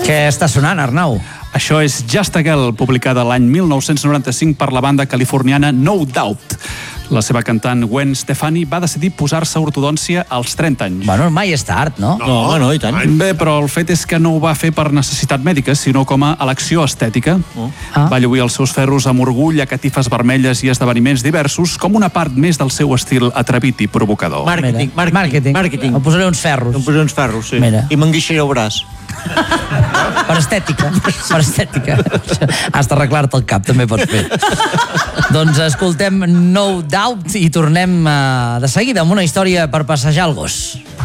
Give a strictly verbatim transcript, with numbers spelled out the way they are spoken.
Què està sonant, Arnau? Això és Just a Girl, publicada l'any mil nou-cents noranta-cinc per la banda californiana No Doubt. La seva cantant Gwen Stefani va decidir posar-se ortodòncia als trenta anys. Bueno, mai és tard, no? No, no, no, i tant. Bé, però el fet és que no ho va fer per necessitat mèdica, sinó com a elecció estètica. Oh. Ah. Va lluir els seus ferros amb orgull a catifes vermelles i esdeveniments diversos com una part més del seu estil atrevit i provocador. Màrqueting, Mira, màrqueting, màrqueting. Em posaré uns ferros. Em posaré uns ferros, sí. Mira. I m'enguixaré el braç. Per estètica, per estètica. Has d'arreglar-te el cap, també pots fer. Doncs escoltem No Doubt i tornem uh, de seguida amb una història per passejar el gos.